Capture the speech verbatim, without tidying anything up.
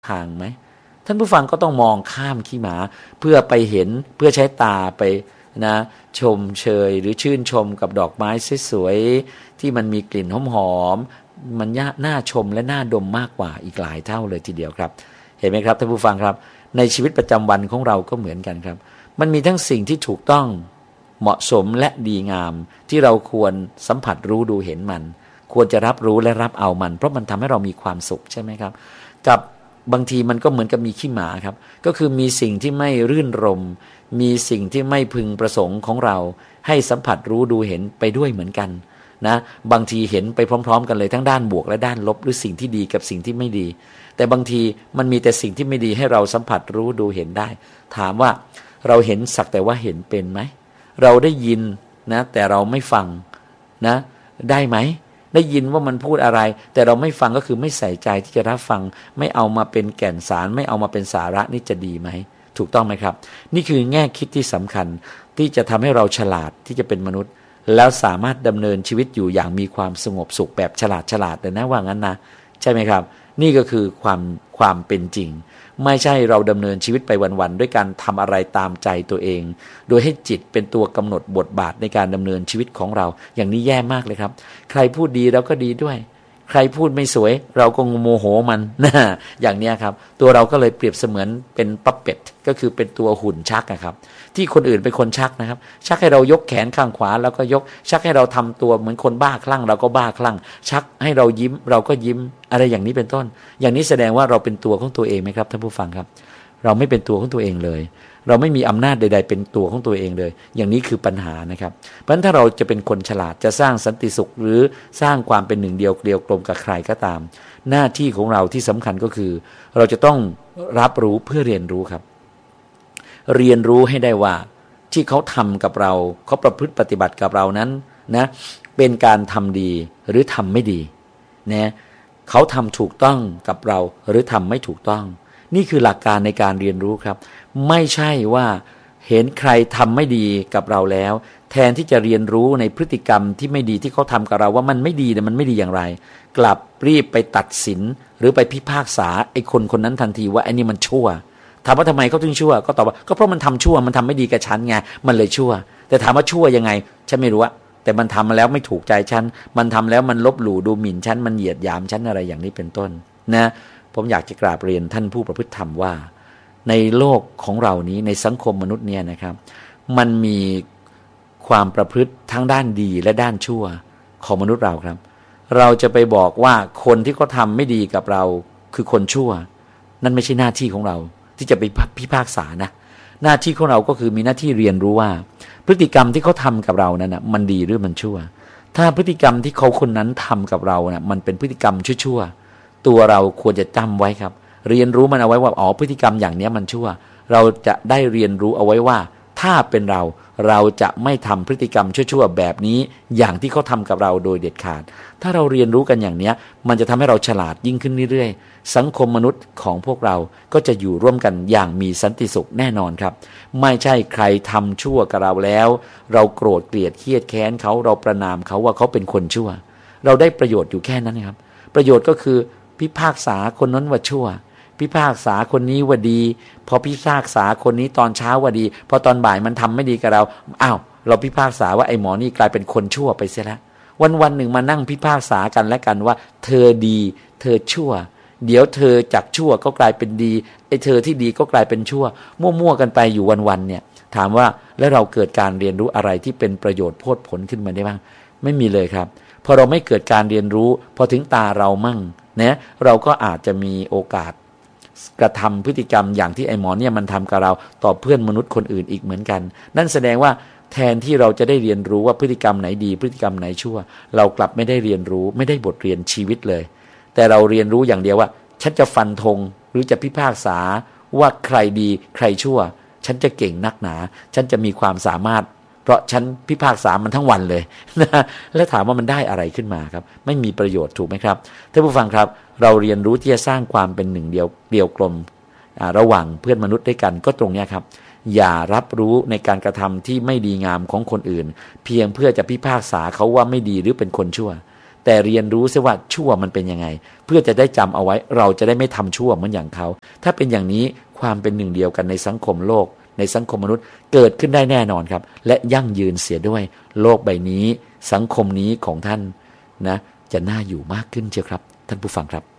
ทางไหมท่านผู้ฟังก็ต้องมองข้ามขี้หมาเพื่อไปเห็นเพื่อใช้ตาไปนะชมเชยหรือชื่นชมกับดอกไม้สวยๆที่มันมีกลิ่นหอมๆมันน่าชมและน่าดมมากกว่าอีกหลายเท่าเลยทีเดียวครับเห็นไหมครับท่านผู้ฟังครับในชีวิตประจำวันของเราก็เหมือนกันครับมันมีทั้งสิ่งที่ถูกต้องเหมาะสมและดีงามที่เราควรสัมผัสรู้ดูเห็นมันควรจะรับรู้และรับเอามันเพราะมันทำให้เรามีความสุขใช่ไหมครับกับบางทีมันก็เหมือนกับมีขี้หมาครับก็คือมีสิ่งที่ไม่รื่นรมมีสิ่งที่ไม่พึงประสงค์ของเราให้สัมผัสรู้ดูเห็นไปด้วยเหมือนกันนะบางทีเห็นไปพร้อมๆกันเลยทั้งด้านบวกและด้านลบหรือสิ่งที่ดีกับสิ่งที่ไม่ดีแต่บางทีมันมีแต่สิ่งที่ไม่ดีให้เราสัมผัสรู้ดูเห็นได้ถามว่าเราเห็นสักแต่ว่าเห็นเป็นไหมเราได้ยินนะแต่เราไม่ฟังนะได้ไหมได้ยินว่ามันพูดอะไรแต่เราไม่ฟังก็คือไม่ใส่ใจที่จะรับฟังไม่เอามาเป็นแก่นสารไม่เอามาเป็นสาระนี่จะดีไหมถูกต้องไหมครับนี่คือแง่คิดที่สำคัญที่จะทำให้เราฉลาดที่จะเป็นมนุษย์แล้วสามารถดำเนินชีวิตอยู่อย่างมีความสงบสุขแบบฉลาดฉลาดเลยนะว่างั้นนะใช่ไหมครับนี่ก็คือความความเป็นจริงไม่ใช่เราดำเนินชีวิตไปวันๆด้วยการทำอะไรตามใจตัวเองโดยให้จิตเป็นตัวกำหนดบทบาทในการดำเนินชีวิตของเราอย่างนี้แย่มากเลยครับใครพูดดีเราก็ดีด้วยใครพูดไม่สวยเราก็โมโหมันนะอย่างนี้ครับตัวเราก็เลยเปรียบเสมือนเป็นปั๊ปเป็ดก็คือเป็นตัวหุ่นชักนะครับที่คนอื่นเป็นคนชักนะครับชักให้เรายกแขนข้างขวาแล้วก็ยกชักให้เราทำตัวเหมือนคนบ้าคลั่งเราก็บ้าคลั่งชักให้เรายิ้มเราก็ยิ้มอะไรอย่างนี้เป็นต้นอย่างนี้แสดงว่าเราเป็นตัวของตัวเองไหมครับท่านผู้ฟังครับเราไม่เป็นตัวของตัวเองเลยเราไม่มีอำนาจใดๆเป็นตัวของตัวเองเลยอย่างนี้คือปัญหานะครับเพราะฉะนั้นถ้าเราจะเป็นคนฉลาดจะสร้างสันติสุขหรือสร้างความเป็นหนึ่งเดียวเกลียวกลมกับใครก็ตามหน้าที่ของเราที่สำคัญก็คือเราจะต้องรับรู้เพื่อเรียนรู้ครับเรียนรู้ให้ได้ว่าที่เขาทำกับเราเขาประพฤติปฏิบัติกับเรานั้นนะเป็นการทำดีหรือทำไม่ดีนะเขาทำถูกต้องกับเราหรือทำไม่ถูกต้องนี่คือหลักการในการเรียนรู้ครับไม่ใช่ว่าเห็นใครทำไม่ดีกับเราแล้วแทนที่จะเรียนรู้ในพฤติกรรมที่ไม่ดีที่เขาทำกับเราว่ามันไม่ดีแต่มันไม่ดีอย่างไรกลับรีบไปตัดสินหรือไปพิพากษาไอ้คนคนนั้นทันทีว่าไอ้นี่มันชั่วถามว่าทำไมเขาถึงชั่วก็ตอบว่าก็เพราะมันทำชั่วมันทำไม่ดีกับฉันไงมันเลยชั่วแต่ถามว่าชั่วยังไงฉันไม่รู้อะแต่มันทำมาแล้วไม่ถูกใจฉันมันทำแล้วมันลบหลู่ดูหมิ่นฉันมันเหยียดหยามฉันอะไรอย่างนี้เป็นต้นนะผมอยากจะกราบเรียนท่านผู้ประพฤติธรรมว่าในโลกของเรานี้ในสังคมมนุษย์เนี่ยนะครับมันมีความประพฤติทั้งด้านดีและด้านชั่วของมนุษย์เราครับเราจะไปบอกว่าคนที่เขาทำไม่ดีกับเราคือคนชั่วนั่นไม่ใช่หน้าที่ของเราที่จะไปพิพากษานะหน้าที่ของเราก็คือมีหน้าที่เรียนรู้ว่าพฤติกรรมที่เขาทำกับเรานั้นนะมันดีหรือมันชั่วถ้าพฤติกรรมที่เขาคนนั้นทำกับเรานะ่ะมันเป็นพฤติกรรมชั่วๆตัวเราควรจะจำไว้ครับเรียนรู้มันเอาไว้ว่าอ๋อพฤติกรรมอย่างนี้มันชั่วเราจะได้เรียนรู้เอาไว้ว่าถ้าเป็นเราเราจะไม่ทำพฤติกรรมชั่วๆแบบนี้อย่างที่เขาทำกับเราโดยเด็ดขาดถ้าเราเรียนรู้กันอย่างนี้มันจะทำให้เราฉลาดยิ่งขึ้นเรื่อยๆสังคมมนุษย์ของพวกเราก็จะอยู่ร่วมกันอย่างมีสันติสุขแน่นอนครับไม่ใช่ใครทำชั่วกับเราแล้วเราโกรธเกลียดเครียดแค้นเขาเราประณามเขาว่าเขาเป็นคนชั่วเราได้ประโยชน์อยู่แค่นั้นครับประโยชน์ก็คือพิพากษาคนนั้นว่าชั่วพิพากษาคนนี้ว่าดีพอพิพากษาคนนี้ตอนเช้าว่าดีพอตอนบ่ายมันทำไม่ดีกับเราอ้าวเราพิพากษาว่าไอ้หมอนี่กลายเป็นคนชั่วไปเสียแล้ววันวันหนึ่งมานั่งพิพากษากันและกันว่าเธอดีเธอชั่วเดี๋ยวเธอจากชั่วก็กลายเป็นดีไอ้เธอที่ดีก็กลายเป็นชั่วมั่วๆกันไปอยู่วันๆเนี่ยถามว่าแล้วเราเกิดการเรียนรู้อะไรที่เป็นประโยชน์โพดผลขึ้นมาได้บ้างไม่มีเลยครับพอเราไม่เกิดการเรียนรู้พอถึงตาเรามั่งนะเราก็อาจจะมีโอกาสกระทำพฤติกรรมอย่างที่ไอ้หมอเนี่ยมันทำกับเราต่อเพื่อนมนุษย์คนอื่นอีกเหมือนกันนั่นแสดงว่าแทนที่เราจะได้เรียนรู้ว่าพฤติกรรมไหนดีพฤติกรรมไหนชั่วเรากลับไม่ได้เรียนรู้ไม่ได้บทเรียนชีวิตเลยแต่เราเรียนรู้อย่างเดียวว่าฉันจะฟันธงหรือจะพิพากษาว่าใครดีใครชั่วฉันจะเก่งนักหนาฉันจะมีความสามารถเพราะฉันพิพากษามันทั้งวันเลยนะแล้วถามว่ามันได้อะไรขึ้นมาครับไม่มีประโยชน์ถูกไหมครับท่านผู้ฟังครับเราเรียนรู้ที่จะสร้างความเป็นหนึ่งเดียวเดียวกลมระหว่างเพื่อนมนุษย์ด้วยกันก็ตรงนี้ครับอย่ารับรู้ในการกระทำที่ไม่ดีงามของคนอื่นเพียงเพื่อจะพิพากษาเขาว่าไม่ดีหรือเป็นคนชั่วแต่เรียนรู้ซิว่าชั่วมันเป็นยังไงเพื่อจะได้จำเอาไว้เราจะได้ไม่ทำชั่วเหมือนอย่างเขาถ้าเป็นอย่างนี้ความเป็นหนึ่งเดียวกันในสังคมโลกในสังคมมนุษย์เกิดขึ้นได้แน่นอนครับและยั่งยืนเสียด้วยโลกใบนี้สังคมนี้ของท่านนะจะน่าอยู่มากขึ้นเชียวครับท่านผู้ฟังครับ